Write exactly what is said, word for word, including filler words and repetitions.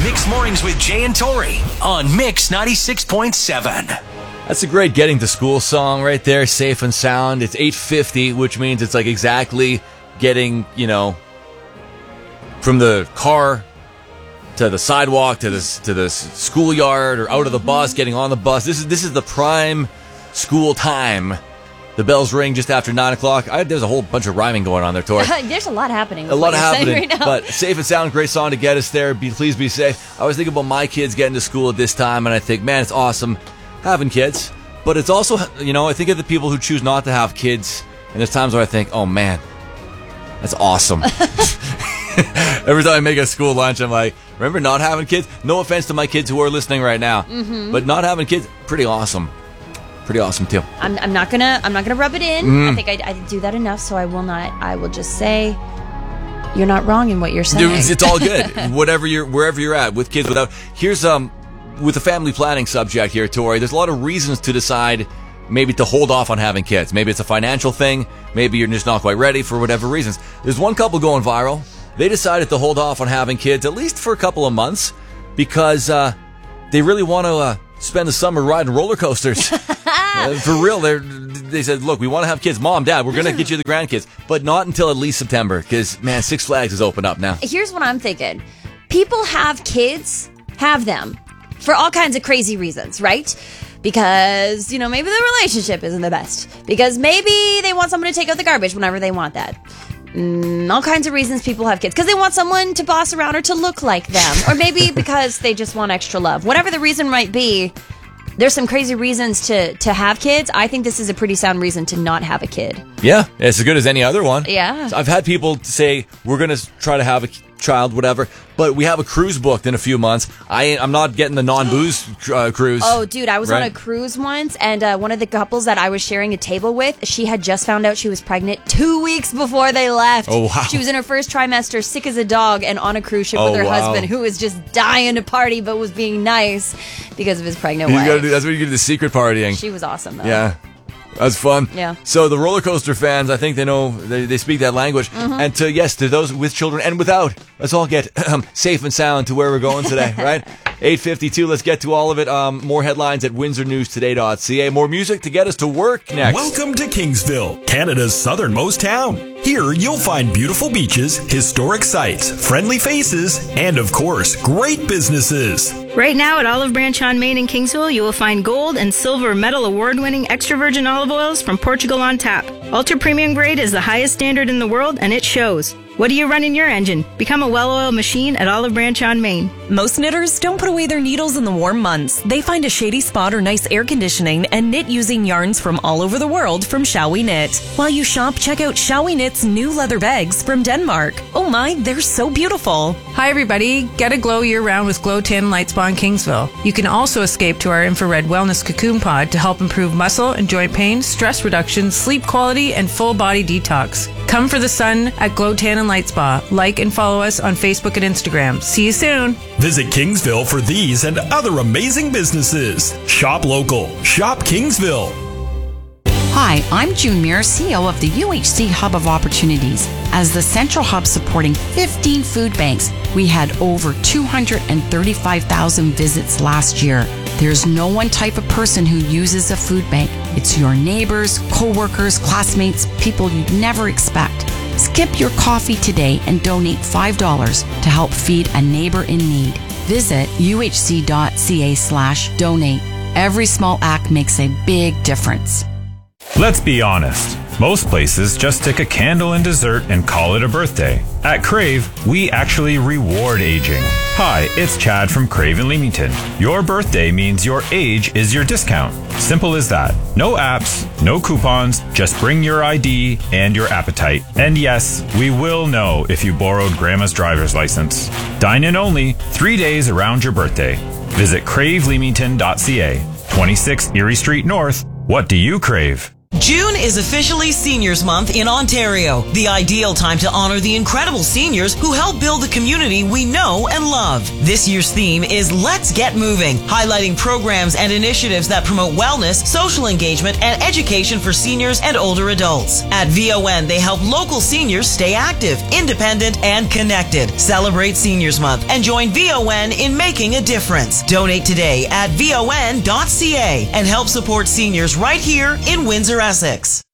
Mix Mornings with Jay and Tori on Mix ninety-six point seven. That's a great getting to school song right there, safe and sound. It's eight fifty, which means it's like exactly getting, you know, from the car to the sidewalk to the to the schoolyard or out of the bus, getting on the bus. This is this is the prime school time. The bells ring just after nine o'clock. I, there's a whole bunch of rhyming going on there, Tori. There's a lot happening. A lot happening, right now. But safe and sound, great song to get us there. Be, please be safe. I always think about my kids getting to school at this time, and I think, man, it's awesome having kids. But it's also, you know, I think of the people who choose not to have kids, and there's times where I think, oh, man, that's awesome. Every time I make a school lunch, I'm like, remember not having kids? No offense to my kids who are listening right now, mm-hmm. but not having kids, pretty awesome. Pretty awesome too. I'm, I'm not gonna I'm not gonna rub it in. Mm. I think I, I do that enough, so I will not. I will just say you're not wrong in what you're saying. It's, it's all good. Whatever you're, wherever you're at with kids, without. Here's um, with the family planning subject here, Tori. There's a lot of reasons to decide maybe to hold off on having kids. Maybe it's a financial thing. Maybe you're just not quite ready for whatever reasons. There's one couple going viral. They decided to hold off on having kids at least for a couple of months because uh, they really want to uh, spend the summer riding roller coasters. Uh, for real, they they said, look, we want to have kids. Mom, Dad, we're going to get you the grandkids. But not until at least September because, man, Six Flags is open up now. Here's what I'm thinking. People have kids, have them, for all kinds of crazy reasons, right? Because, you know, maybe the relationship isn't the best. Because maybe they want someone to take out the garbage whenever they want that. Mm, all kinds of reasons people have kids. Because they want someone to boss around or to look like them. Or maybe because they just want extra love. Whatever the reason might be, there's some crazy reasons to, to have kids. I think this is a pretty sound reason to not have a kid. Yeah, it's as good as any other one. Yeah. I've had people say, we're going to try to have a child, whatever, but we have a cruise booked in a few months. I, I'm not getting the non-booze uh, cruise. Oh, dude, I was right? on a cruise once, and uh, one of the couples that I was sharing a table with, she had just found out she was pregnant two weeks before they left. Oh, wow. She was in her first trimester, sick as a dog, and on a cruise ship oh, with her wow. husband, who was just dying to party, but was being nice because of his pregnant You wife. gotta do, that's what you do, the secret partying. She was awesome, though. Yeah. That's fun. Yeah. So the roller coaster fans, I think they know, they, they speak that language. Mm-hmm. And to, yes, to those with children and without, let's all get um, safe and sound to where we're going today, right? eight fifty-two, let's get to all of it. Um, more headlines at windsor news today dot c a. More music to get us to work next. Welcome to Kingsville, Canada's southernmost town. Here you'll find beautiful beaches, historic sites, friendly faces, and of course, great businesses. Right now at Olive Branch on Main in Kingsville, you will find gold and silver medal award-winning extra virgin olive oils from Portugal on tap. Ultra premium grade is the highest standard in the world, and it shows. What do you run in your engine? Become a well-oiled machine at Olive Branch on Main. Most knitters don't put away their needles in the warm months. They find a shady spot or nice air conditioning and knit using yarns from all over the world from Shall We Knit. While you shop, check out Shall We Knit's new leather bags from Denmark. Oh my, they're so beautiful. Hi everybody, get a glow year-round with Glow ten Light Spa in Kingsville. You can also escape to our infrared wellness cocoon pod to help improve muscle and joint pain, stress reduction, sleep quality, and full body detox. Come for the sun at Glow Tan and Light Spa. Like and follow us on Facebook and Instagram. See you soon. Visit Kingsville for these and other amazing businesses. Shop local. Shop Kingsville. Hi, I'm June Muir, C E O of the U H C Hub of Opportunities. As the central hub supporting fifteen food banks, we had over two hundred thirty-five thousand visits last year. There's no one type of person who uses a food bank. It's your neighbors, co-workers, classmates, people you'd never expect. Skip your coffee today and donate five dollars to help feed a neighbor in need. Visit uhc.ca slash donate. Every small act makes a big difference. Let's be honest. Most places just stick a candle in dessert and call it a birthday. At Crave, we actually reward aging. Hi, it's Chad from Crave in Leamington. Your birthday means your age is your discount. Simple as that. No apps, no coupons, just bring your I D and your appetite. And yes, we will know if you borrowed Grandma's driver's license. Dine in only, three days around your birthday. Visit crave leamington dot c a. twenty-six Erie Street North. What do you crave? June is officially Seniors Month in Ontario, the ideal time to honor the incredible seniors who help build the community we know and love. This year's theme is Let's Get Moving, highlighting programs and initiatives that promote wellness, social engagement, and education for seniors and older adults. At V O N, they help local seniors stay active, independent, and connected. Celebrate Seniors Month and join V O N in making a difference. Donate today at V O N dot C A and help support seniors right here in Windsor, Essex.